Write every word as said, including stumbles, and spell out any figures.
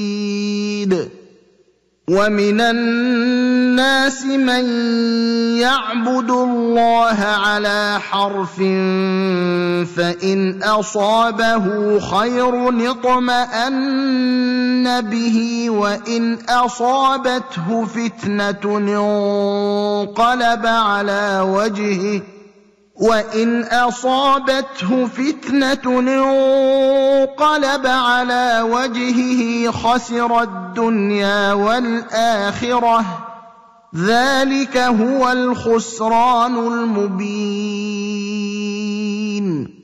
ومن الناس من يعبد الله على حرف فإن أصابه خير اطمأن به وإن أصابته فتنة انقلب على وجهه وَإِنْ أَصَابَتْهُ فِتْنَةٌ انقَلَبَ عَلَى وَجْهِهِ خَسِرَ الدُّنْيَا وَالْآخِرَةَ ۚ ذَلِكَ هُوَ الْخُسْرَانُ الْمُبِينُ.